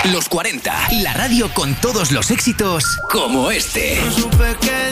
Los 40, la radio con todos los éxitos como este. No supe qué